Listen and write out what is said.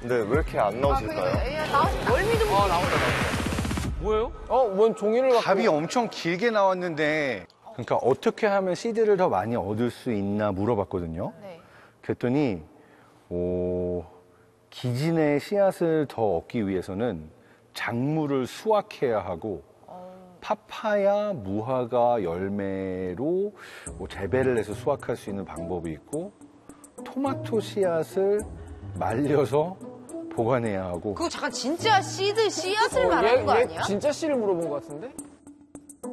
네, 왜 이렇게 안 나오실까요? 뭘 믿으면 나온다. 뭐예요? 뭔 종이를 갖고. 답이 엄청 길게 나왔는데 그러니까 어떻게 하면 씨드를 더 많이 얻을 수 있나 물어봤거든요. 네. 그랬더니 기진의 씨앗을 더 얻기 위해서는 작물을 수확해야 하고 파파야, 무화과 열매로 재배를 해서 수확할 수 있는 방법이 있고 토마토 씨앗을 말려서 보관해야 하고 그거 잠깐 진짜 씨앗을 말하는 거 아니야? 진짜 씨를 물어본 것 같은데?